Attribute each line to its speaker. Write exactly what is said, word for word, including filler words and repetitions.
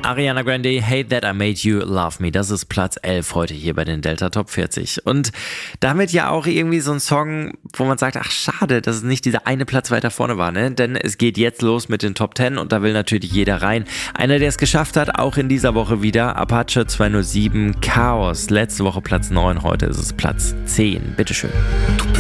Speaker 1: Ariana Grande, Hate That I Made You Love Me. Das ist Platz elf heute hier bei den Delta Top vierzig. Und damit ja auch irgendwie so ein Song, wo man sagt, ach schade, dass es nicht dieser eine Platz weiter vorne war, ne? Denn es geht jetzt los mit den Top zehn und da will natürlich jeder rein. Einer, der es geschafft hat, auch in dieser Woche wieder, Apache zweihundertsieben, Chaos. Letzte Woche Platz neun, heute ist es Platz zehn. Bitteschön.